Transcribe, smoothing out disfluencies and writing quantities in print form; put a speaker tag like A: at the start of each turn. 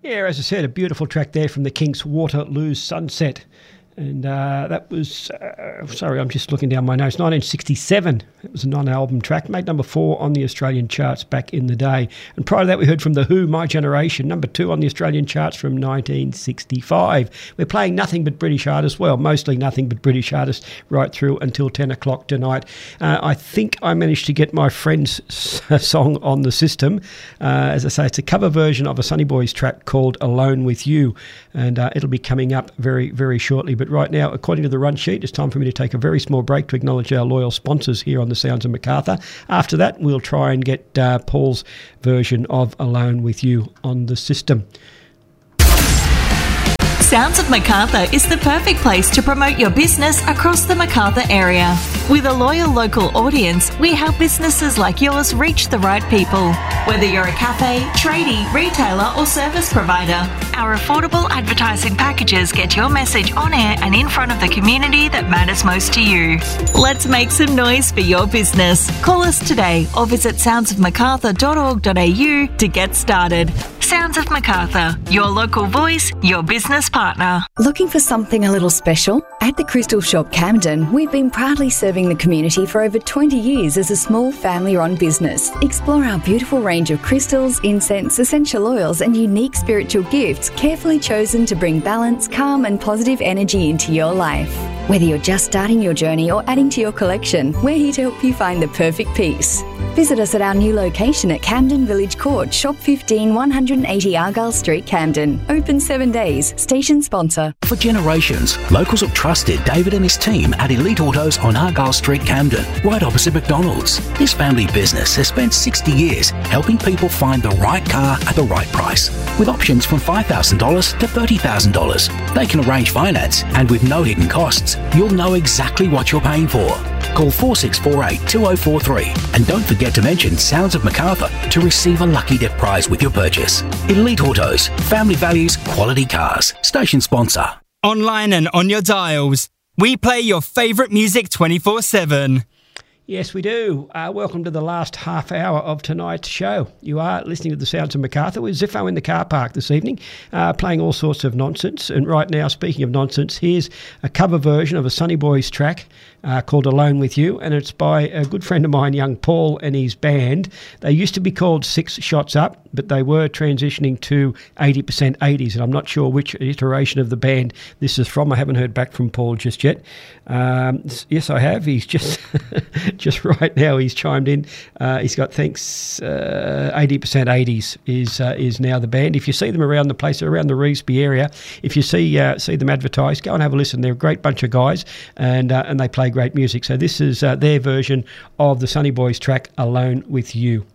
A: Yeah, as I said, a beautiful track there from the Kinks, Waterloo Sunset. And that was, sorry, I'm just looking down my notes, 1967. It was a non-album track, made number 4 on the Australian charts back in the day. And prior to that, we heard from The Who, My Generation, number 2 on the Australian charts from 1965. We're playing nothing but British artists, well, mostly nothing but British artists, right through until 10 o'clock tonight. I think I managed to get my friend's song on the system. As I say, it's a cover version of a Sunny Boys track called Alone With You, and it'll be coming up very, very shortly. But right now, according to the run sheet, it's time for me to take a very small break to acknowledge our loyal sponsors here on the Sounds of Macarthur. After that, we'll try and get Paul's version of Alone With You on the system.
B: Sounds of Macarthur is the perfect place to promote your business across the Macarthur area. With a loyal local audience, we help businesses like yours reach the right people. Whether you're a cafe, tradie, retailer or service provider, our affordable advertising packages get your message on air and in front of the community that matters most to you. Let's make some noise for your business. Call us today or visit soundsofmacarthur.org.au to get started. Sounds of Macarthur, your local voice, your business partner.
C: Looking for something a little special? At the Crystal Shop Camden, we've been proudly serving the community for over 20 years as a small family-run business. Explore our beautiful range of crystals, incense, essential oils and unique spiritual gifts carefully chosen to bring balance, calm and positive energy into your life. Whether you're just starting your journey or adding to your collection, we're here to help you find the perfect piece. Visit us at our new location at Camden Village Court, Shop 15, 180 Argyle Street, Camden. Open 7 days. Station sponsor.
D: For generations, locals have trusted David and his team at Elite Autos on Argyle Street, Camden, right opposite McDonald's. This family business has spent 60 years helping people find the right car at the right price, with options from $5,000 to $30,000. They can arrange finance, and with no hidden costs, you'll know exactly what you're paying for. Call 4648 2043 and don't forget to mention Sounds of Macarthur to receive a lucky dip prize with your purchase. Elite Autos, family values, quality cars. Station sponsor.
E: Online and on your dials, we play your favourite music 24/7.
A: Yes, we do. Welcome to the last half hour of tonight's show. You are listening to the Sounds of Macarthur with Ziffo in the car park this evening, playing all sorts of nonsense. And right now, speaking of nonsense, here's a cover version of a Sunny Boys track called Alone With You, and it's by a good friend of mine, young Paul, and his band. They used to be called Six Shots Up, but they were transitioning to 80% 80s, and I'm not sure which iteration of the band this is from. I haven't heard back from Paul just yet. Yes, I have. He's just just right now he's chimed in. He's got thanks. 80% 80s is now the band. If you see them around the place, around the Revesby area, if you see them advertised, go and have a listen. They're a great bunch of guys, and they play great music. So this is their version of the Sunny Boys track Alone With You.